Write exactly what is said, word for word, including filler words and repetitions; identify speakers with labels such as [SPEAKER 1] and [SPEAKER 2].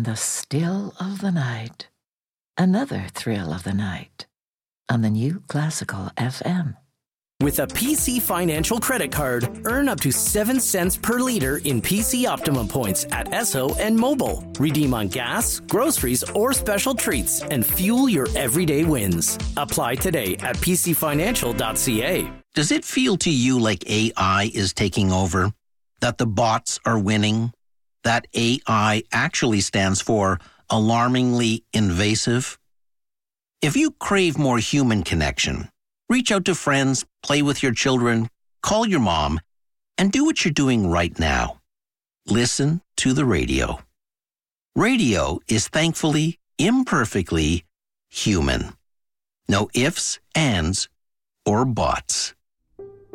[SPEAKER 1] in the still of the night. Another thrill of the night on the new Classical F M.
[SPEAKER 2] With a P C Financial credit card, earn up to seven cents per liter in P C Optimum points at Esso and Mobile. Redeem on gas, groceries, or special treats and fuel your everyday wins. Apply today at p c financial dot c a.
[SPEAKER 3] Does it feel to you like A I is taking over? That the bots are winning? That A I actually stands for alarmingly invasive? If you crave more human connection, reach out to friends, play with your children, call your mom, and do what you're doing right now. Listen to the radio. Radio is thankfully, imperfectly human. No ifs, ands, or buts.